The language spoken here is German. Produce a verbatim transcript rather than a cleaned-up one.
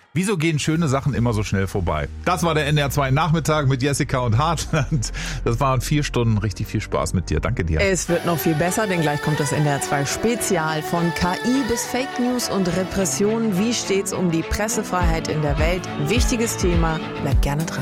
Wieso gehen schöne Sachen immer so schnell vorbei? Das war der N D R zwei Nachmittag mit Jessica und Hartland. Das waren vier Stunden richtig viel Spaß mit dir. Danke dir. Es wird noch viel besser, denn gleich kommt das N D R zwei Spezial. Von K I bis Fake News und Repression. Wie steht's um die Pressefreiheit in der Welt? Wichtiges Thema. Bleibt gerne dran.